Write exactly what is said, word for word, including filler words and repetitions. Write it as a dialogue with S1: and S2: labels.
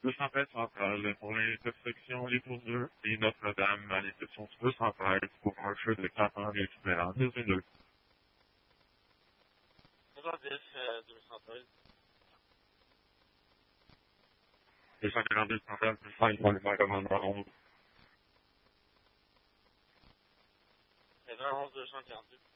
S1: deux cent treize centrale pour l'intersection Les Tourneux et Notre-Dame à l'intersection deux cent treize pour un feu de quatre ans équivalent deux et deux.
S2: soixante-dix, euh, deux cent treize.
S1: deux cent quarante-deux centrale plus cinq pour le commandement onze.
S2: C'est vingt onze deux cent quarante-deux.